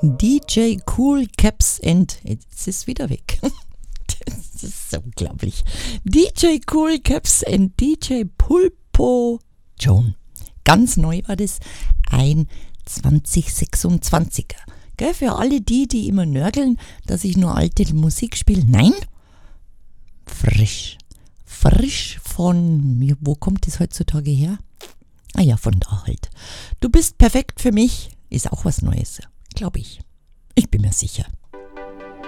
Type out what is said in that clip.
DJ Cool Caps and... Jetzt ist es wieder weg. Das ist so unglaublich. DJ Cool Caps and DJ Pulpo Joan. Ganz neu war das, ein 2026er. Gell, für alle die immer nörgeln, dass ich nur alte Musik spiele. Nein, frisch. Frisch von, wo kommt das heutzutage her? Ah ja, von da halt. Du bist perfekt für mich, ist auch was Neues, glaube ich. Ich bin mir sicher.